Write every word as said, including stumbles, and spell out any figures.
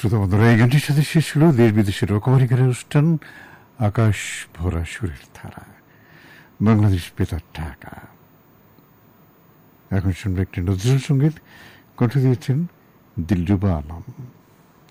শ্রোতা বন্ধুরা, এই গানটির সাথে শেষ হল দেশ বিদেশের রকমারি গানের অনুষ্ঠান আকাশ ভরা সুরের ধারা, বাংলাদেশ বেতার ঢাকা। এখন শুনবো একটি নজরুল সঙ্গীত, কণ্ঠ দিয়েছেন দিলরুবা আলম।